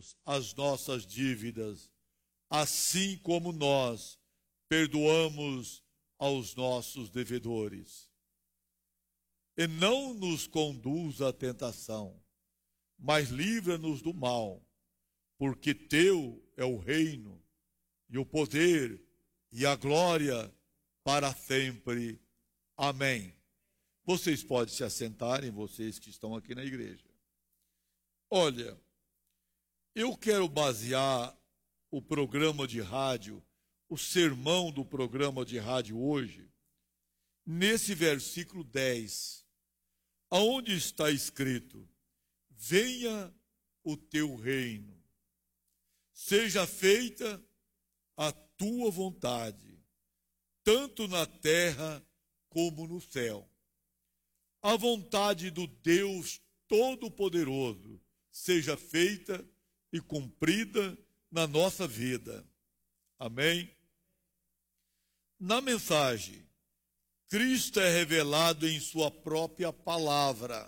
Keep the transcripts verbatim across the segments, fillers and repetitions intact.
perdoa-nos as nossas dívidas, assim como nós perdoamos aos nossos devedores. E não nos conduza à tentação, mas livra-nos do mal, porque teu é o reino, e o poder, e a glória, para sempre. Amém. Vocês podem se assentarem, vocês que estão aqui na igreja. Olha, eu quero basear o programa de rádio, o sermão do programa de rádio hoje, nesse versículo dez, aonde está escrito: venha o teu reino, seja feita a tua vontade, tanto na terra como no céu. A vontade do Deus Todo-Poderoso seja feita e cumprida na nossa vida. Amém? Na mensagem, Cristo é revelado em sua própria palavra.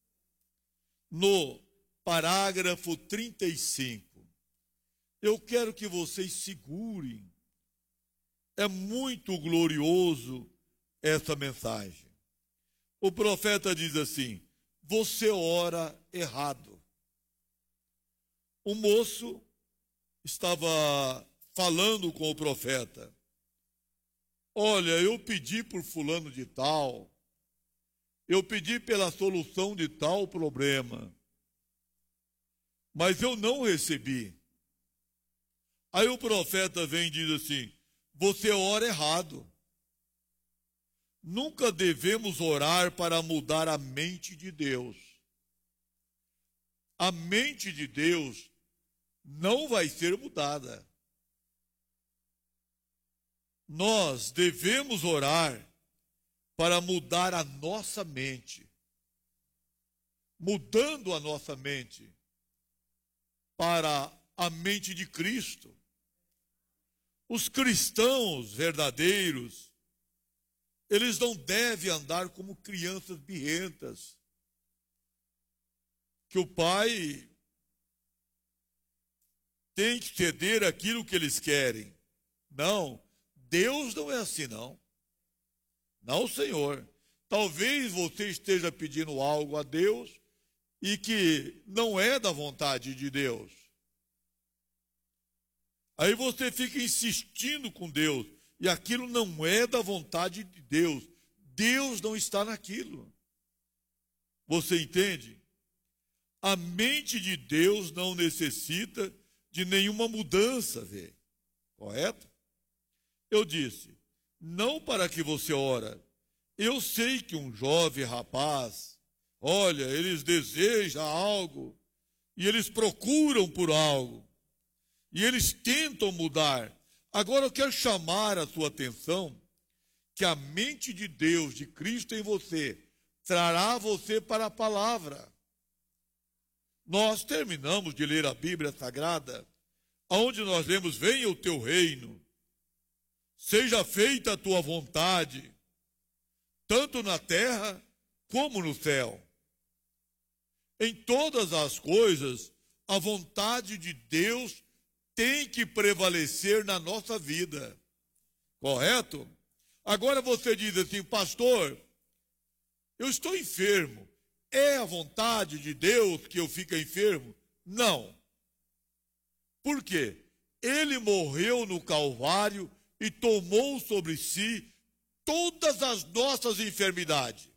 No parágrafo trinta e cinco, eu quero que vocês segurem. É muito glorioso essa mensagem. O profeta diz assim: você ora errado. O moço estava falando com o profeta: olha, eu pedi por fulano de tal, eu pedi pela solução de tal problema, mas eu não recebi. Aí o profeta vem e diz assim: você ora errado. Nunca devemos orar para mudar a mente de Deus. A mente de Deus não vai ser mudada. Nós devemos orar para mudar a nossa mente. Mudando a nossa mente para a mente de Cristo. Os cristãos verdadeiros, eles não devem andar como crianças birrentas, que o pai tem que ceder aquilo que eles querem. Não, Deus não é assim, não. Não, Senhor. Talvez você esteja pedindo algo a Deus e que não é da vontade de Deus. Aí você fica insistindo com Deus, e aquilo não é da vontade de Deus. Deus não está naquilo. Você entende? A mente de Deus não necessita de nenhuma mudança, vê? Correto? Eu disse, não para que você ora. Eu sei que um jovem rapaz, olha, eles desejam algo, e eles procuram por algo, e eles tentam mudar. Agora eu quero chamar a sua atenção que a mente de Deus, de Cristo em você, trará você para a palavra. Nós terminamos de ler a Bíblia Sagrada, onde nós lemos: venha o teu reino, seja feita a tua vontade, tanto na terra como no céu. Em todas as coisas, a vontade de Deus tem que prevalecer na nossa vida. Correto? Agora você diz assim: pastor, eu estou enfermo. É a vontade de Deus que eu fique enfermo? Não. Por quê? Ele morreu no Calvário e tomou sobre si todas as nossas enfermidades.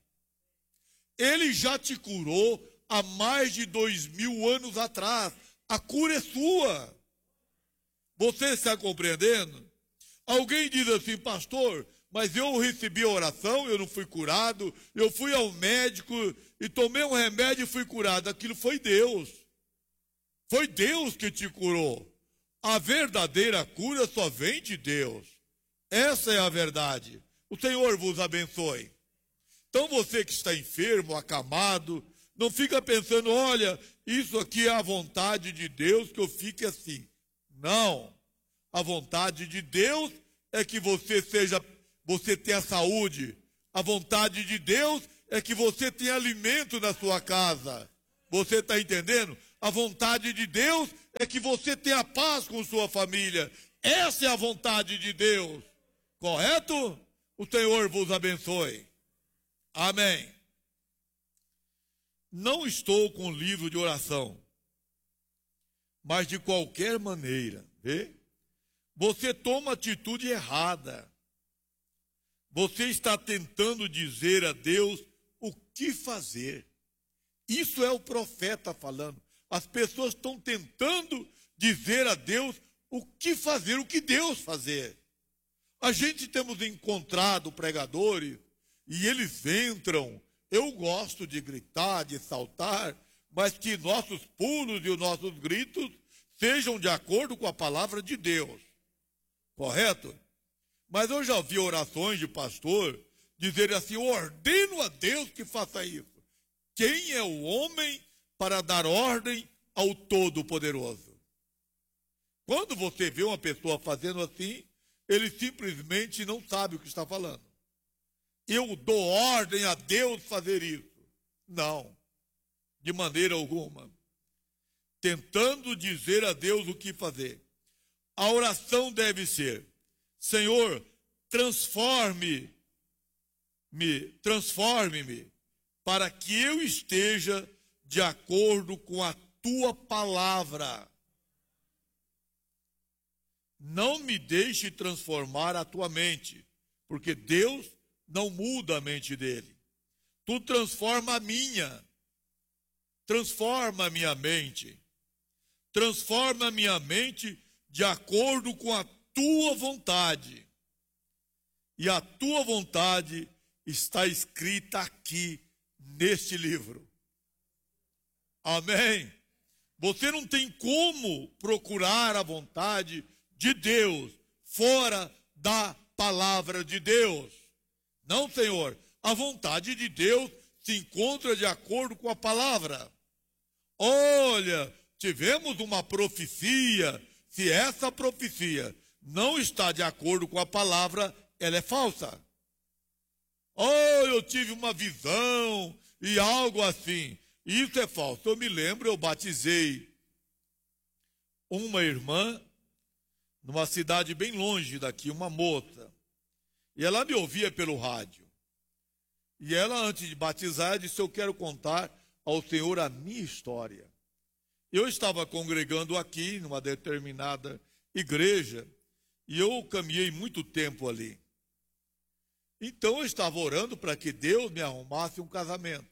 Ele já te curou há mais de dois mil anos atrás. A cura é sua. Você está compreendendo? Alguém diz assim: pastor, mas eu recebi a oração, eu não fui curado, eu fui ao médico e tomei um remédio e fui curado. Aquilo foi Deus. Foi Deus que te curou. A verdadeira cura só vem de Deus. Essa é a verdade. O Senhor vos abençoe. Então você que está enfermo, acamado, não fica pensando: olha, isso aqui é a vontade de Deus que eu fique assim. Não. A vontade de Deus é que você seja, você tenha saúde. A vontade de Deus é que você tenha alimento na sua casa. Você está entendendo? A vontade de Deus é que você tenha paz com sua família. Essa é a vontade de Deus. Correto? O Senhor vos abençoe. Amém. Não estou com livro de oração, mas de qualquer maneira, vê? Você toma atitude errada. Você está tentando dizer a Deus o que fazer. Isso é o profeta falando. As pessoas estão tentando dizer a Deus o que fazer, o que Deus fazer. A gente temos encontrado pregadores e eles entram. Eu gosto de gritar, de saltar, mas que nossos pulos e os nossos gritos sejam de acordo com a palavra de Deus. Correto? Mas eu já vi orações de pastor dizer assim: eu ordeno a Deus que faça isso. Quem é o homem para dar ordem ao Todo-Poderoso? Quando você vê uma pessoa fazendo assim, ele simplesmente não sabe o que está falando. Eu dou ordem a Deus fazer isso. Não, de maneira alguma. Tentando dizer a Deus o que fazer. A oração deve ser: Senhor, transforme-me, transforme-me, para que eu esteja de acordo com a tua palavra. Não me deixe transformar a tua mente, porque Deus não muda a mente dele. Tu transforma a minha. Transforma a minha mente. Transforma a minha mente de acordo com a tua vontade. E a tua vontade está escrita aqui neste livro. Amém? Você não tem como procurar a vontade de Deus fora da palavra de Deus. Não, Senhor, a vontade de Deus se encontra de acordo com a palavra. Olha, tivemos uma profecia. Se essa profecia não está de acordo com a palavra, ela é falsa. Oh, eu tive uma visão e algo assim. Isso é falso. Eu me lembro, eu batizei uma irmã numa cidade bem longe daqui, uma moça. E ela me ouvia pelo rádio. E ela, antes de batizar, disse: eu quero contar ao Senhor a minha história. Eu estava congregando aqui, numa determinada igreja, e eu caminhei muito tempo ali. Então eu estava orando para que Deus me arrumasse um casamento.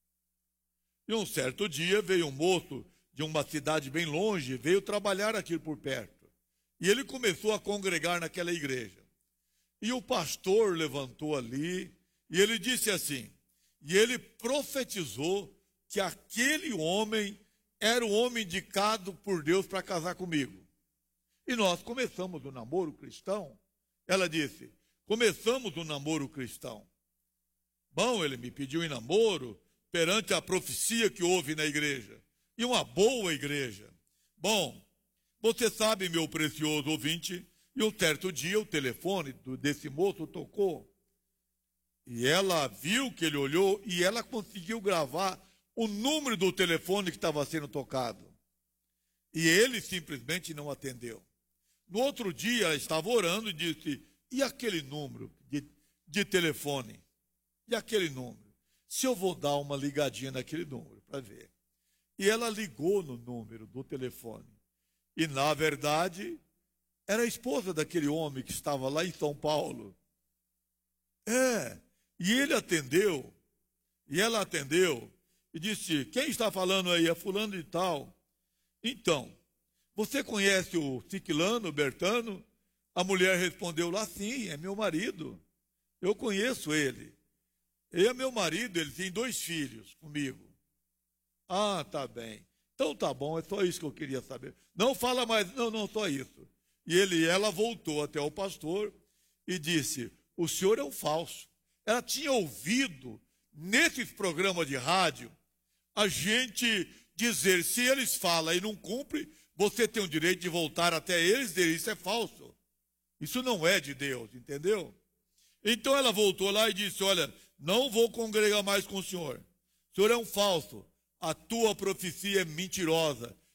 E um certo dia veio um moço de uma cidade bem longe, veio trabalhar aqui por perto. E ele começou a congregar naquela igreja. E o pastor levantou ali, e ele disse assim, e ele profetizou que aquele homem era o homem indicado por Deus para casar comigo. E nós começamos o namoro cristão. Ela disse: começamos o namoro cristão. Bom, ele me pediu em namoro perante a profecia que houve na igreja. E uma boa igreja. Bom, você sabe, meu precioso ouvinte, e um certo dia o telefone desse moço tocou. E ela viu que ele olhou e ela conseguiu gravar o número do telefone que estava sendo tocado. E ele simplesmente não atendeu. No outro dia, ela estava orando e disse: e aquele número de, de telefone? E aquele número? Se eu vou dar uma ligadinha naquele número para ver. E ela ligou no número do telefone. E, na verdade, era a esposa daquele homem que estava lá em São Paulo. É, e ele atendeu, e ela atendeu, e disse: quem está falando aí? É fulano de tal. Então, você conhece o ciclano, o Bertano? A mulher respondeu lá: sim, é meu marido. Eu conheço ele. Ele é meu marido, ele tem dois filhos comigo. Ah, tá bem. Então tá bom, é só isso que eu queria saber. Não fala mais, não, não, só isso. E ele e ela voltou até o pastor e disse: o senhor é um falso. Ela tinha ouvido nesses programas de rádio a gente dizer: se eles falam e não cumprem, você tem o direito de voltar até eles e dizer: isso é falso. Isso não é de Deus, entendeu? Então ela voltou lá e disse: olha, não vou congregar mais com o senhor. O senhor é um falso. A tua profecia é mentirosa.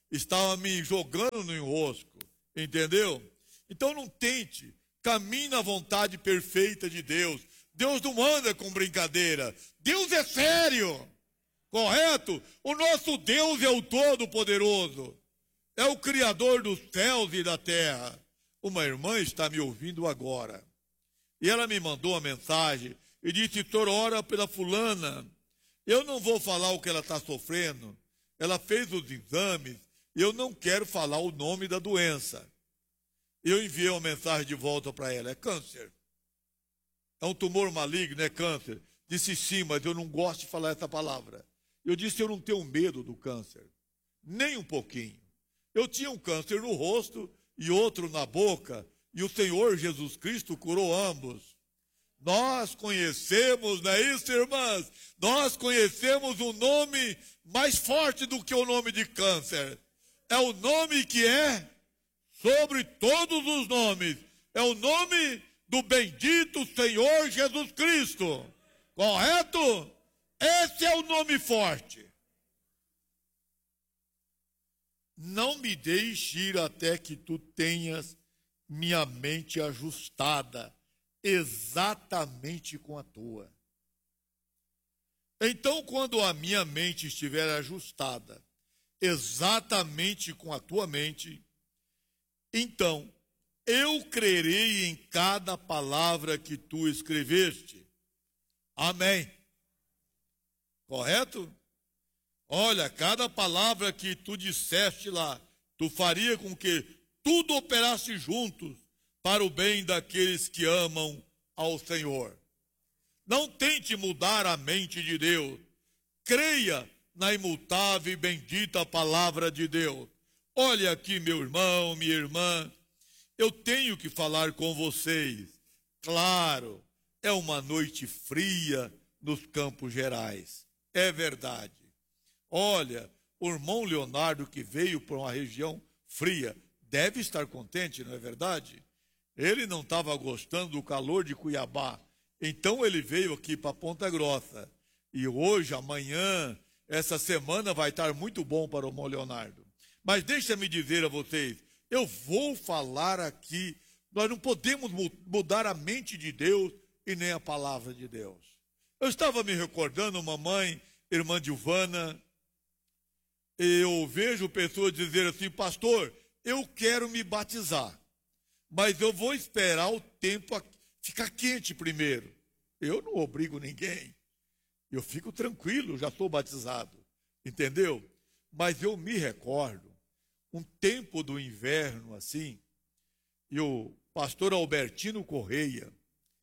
estava me jogando no enrosco, entendeu? Então não tente, caminhe na vontade perfeita de Deus. Deus não anda com brincadeira, Deus é sério, correto? O nosso Deus é o Todo-Poderoso, é o Criador dos céus e da terra. Uma irmã está me ouvindo agora, e ela me mandou uma mensagem e disse: senhor, ora pela fulana. Eu não vou falar o que ela está sofrendo, ela fez os exames, e eu não quero falar o nome da doença. Eu enviei uma mensagem de volta para ela: é câncer, é um tumor maligno, é câncer. Disse sim, mas eu não gosto de falar essa palavra. Eu disse: eu não tenho medo do câncer, nem um pouquinho. Eu tinha um câncer no rosto e outro na boca, e o Senhor Jesus Cristo curou ambos. Nós conhecemos, não é isso, irmãs? Nós conhecemos um nome mais forte do que o nome de câncer. É o nome que é sobre todos os nomes. É o nome do bendito Senhor Jesus Cristo. Correto? Esse é o nome forte. Não me deixe ir até que tu tenhas minha mente ajustada exatamente com a tua. Então, quando a minha mente estiver ajustada exatamente com a tua mente, então eu crerei em cada palavra que tu escreveste. Amém. Correto? Olha, cada palavra que tu disseste lá, tu faria com que tudo operasse juntos para o bem daqueles que amam ao Senhor. Não tente mudar a mente de Deus. Creia na imutável e bendita palavra de Deus. Olha aqui, meu irmão, minha irmã, eu tenho que falar com vocês. Claro, é uma noite fria nos Campos Gerais. É verdade. Olha, o irmão Leonardo, que veio para uma região fria, deve estar contente, não é verdade? Ele não estava gostando do calor de Cuiabá, então ele veio aqui para Ponta Grossa. E hoje, amanhã, essa semana vai estar muito bom para o irmão Leonardo. Mas deixa-me dizer a vocês, eu vou falar aqui, nós não podemos mudar a mente de Deus e nem a palavra de Deus. Eu estava me recordando, mamãe, irmã Dilvana, eu vejo pessoas dizer assim: pastor, eu quero me batizar, mas eu vou esperar o tempo ficar quente primeiro. Eu não obrigo ninguém, eu fico tranquilo, já sou batizado, entendeu? Mas eu me recordo, um tempo do inverno assim, e o pastor Albertino Correia,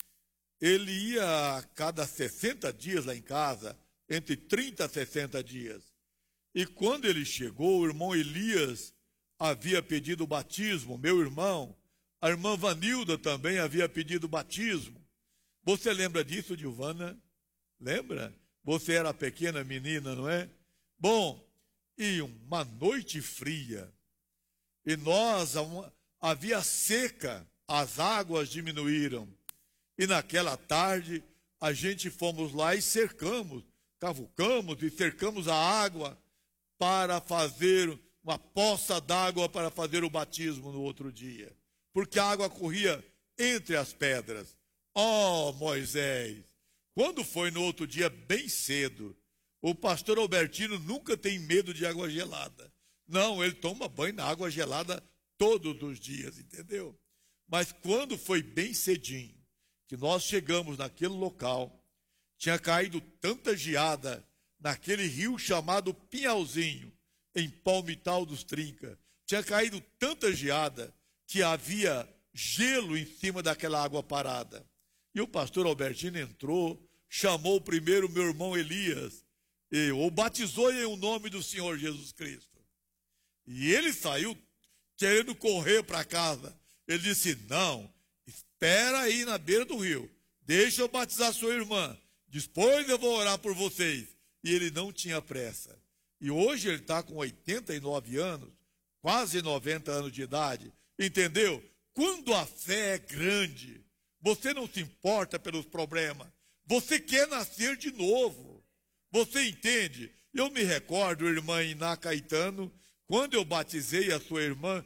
ele ia a cada sessenta dias lá em casa, entre trinta a sessenta dias. E quando ele chegou, o irmão Elias havia pedido batismo, meu irmão, a irmã Vanilda também havia pedido batismo. Você lembra disso, Giovana? Lembra? Você era pequena menina, não é? Bom, e uma noite fria, e nós, havia seca, as águas diminuíram, e naquela tarde a gente fomos lá e cercamos, cavucamos e cercamos a água para fazer uma poça d'água para fazer o batismo no outro dia, porque a água corria entre as pedras. Oh, Moisés, quando foi no outro dia bem cedo, o pastor Albertino nunca tem medo de água gelada. Não, ele toma banho na água gelada todos os dias, entendeu? Mas quando foi bem cedinho, que nós chegamos naquele local, tinha caído tanta geada naquele rio chamado Pinhalzinho, em Palmital dos Trinca. Tinha caído tanta geada que havia gelo em cima daquela água parada. E o pastor Albertino entrou, chamou primeiro meu irmão Elias, e o batizou em o nome do Senhor Jesus Cristo. E ele saiu querendo correr para casa. Ele disse: não, espera aí na beira do rio, deixa eu batizar sua irmã, depois eu vou orar por vocês. E ele não tinha pressa. E hoje ele está com oitenta e nove anos, quase noventa anos de idade, entendeu? Quando a fé é grande, você não se importa pelos problemas, você quer nascer de novo, você entende? Eu me recordo, irmã Iná Caetano, Quando eu batizei a sua irmã,